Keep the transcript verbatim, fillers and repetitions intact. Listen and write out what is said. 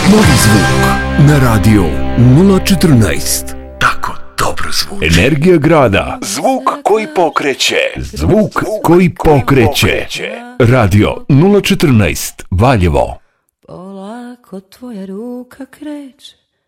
Novi zvuk na radio nula četrnaest. Tako dobro zvuči. Energija grada. Zvuk koji pokreće. Zvuk koji pokreće. Radio nula četrnaest Valjevo. Polako tvoja ruka kreće